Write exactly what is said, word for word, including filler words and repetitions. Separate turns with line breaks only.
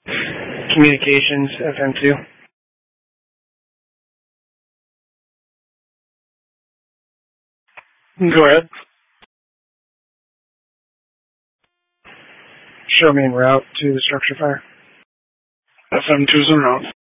Communications, F M two. Go ahead. Show me en route to the structure fire.
F M two's en route.